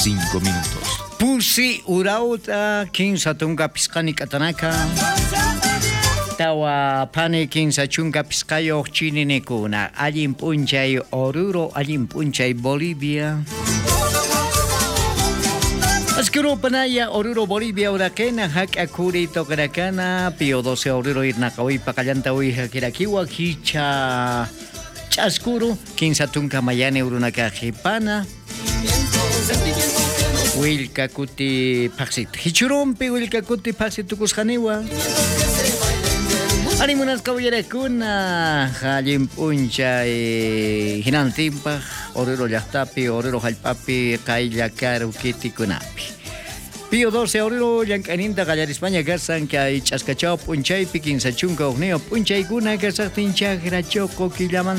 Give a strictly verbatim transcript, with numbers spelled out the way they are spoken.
cinco minutos. Pusi urauta kinsa tunga piscani katanaka. Tawa pane kinsa chunga piscayo chininekuna. Allin punchay Oruro, allin punchay Bolivia. Askuru panaya Oruro Bolivia urakena hak akuri tokarakana pio doce Oruro irnakawi pakallanta ui hakirakiwa hicha chaskuru kinsa tunka mayane urunaka hipana. Wilka kuti paksit hichurumpi wilka kuti paksit tukushaniwa. Animunas caballerecuna halim puncha e hinantimpa Oruro llaqtapi Oruro hallpapi qaylla karu kiti kunapi. Pio doce Oruro llankaninta qallar España gasan kay ch'askachao punchaypi kinsa chunka ugneo punchaykuna gasaqtin chakrachoko killaman